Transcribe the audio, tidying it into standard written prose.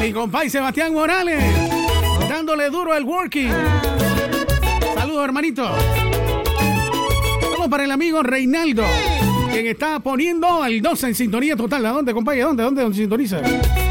Mi compadre Sebastián Morales, dándole duro el working. Saludos, hermanito. Vamos para el amigo Reinaldo, quien está poniendo al 12 en sintonía total. ¿A dónde, compadre? ¿A dónde sintoniza?